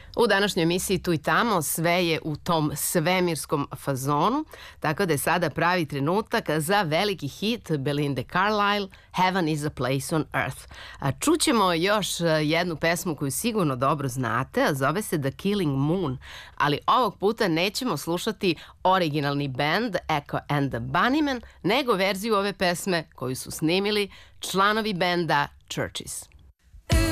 U današnjoj emisiji Tu i tamo sve je u tom svemirskom fazonu, tako da je sada pravi trenutak za veliki hit Belinde Carlisle, Heaven is a place on earth. Čućemo još jednu pesmu koju sigurno dobro znate, a zove se The Killing Moon, ali ovog puta nećemo slušati originalni band Echo and the Bunnymen, nego verziju ove pesme koju su snimili članovi benda Churches.